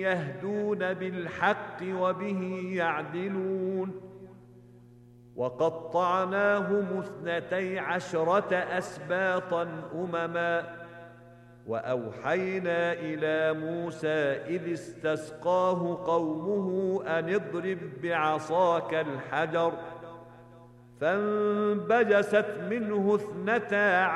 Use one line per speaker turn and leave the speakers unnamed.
يهدون بالحق وبه يعدلون وقطعناهم 12 أسباطا أمما وأوحينا إلى موسى إذ استسقاه قومه أن اضرب بعصاك الحجر فانبجست منه 12